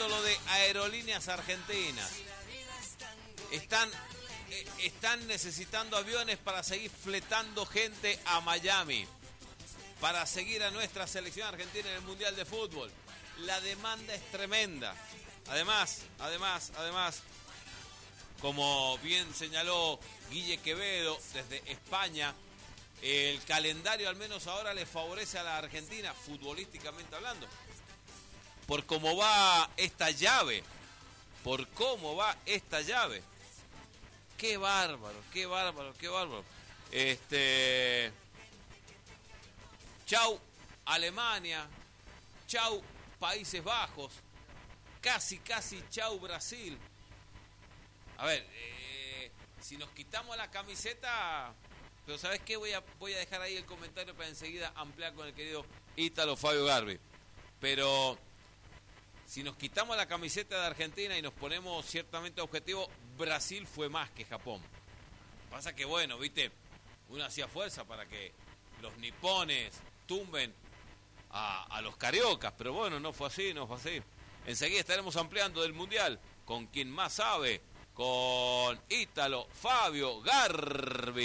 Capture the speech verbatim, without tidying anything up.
pasando lo de Aerolíneas Argentinas. Están, eh, están necesitando aviones para seguir fletando gente a Miami, para seguir a nuestra selección argentina en el Mundial de Fútbol. La demanda es tremenda. Además, además, además, como bien señaló Guille Quevedo desde España, el calendario al menos ahora le favorece a la Argentina, futbolísticamente hablando. Por cómo va esta llave, por cómo va esta llave. Qué bárbaro, qué bárbaro, qué bárbaro. Este... Chau Alemania, chau Países Bajos, casi, casi chau Brasil. A ver, eh, si nos quitamos la camiseta, pero ¿sabes qué? Voy a, voy a dejar ahí el comentario para enseguida ampliar con el querido Ítalo Fabio Garbi. Pero si nos quitamos la camiseta de Argentina y nos ponemos ciertamente objetivo, Brasil fue más que Japón. Pasa que bueno, viste, uno hacía fuerza para que los nipones tumben a, a los cariocas, pero bueno, no fue así, no fue así. Enseguida estaremos ampliando del Mundial con quien más sabe, con Ítalo Fabio Garbi.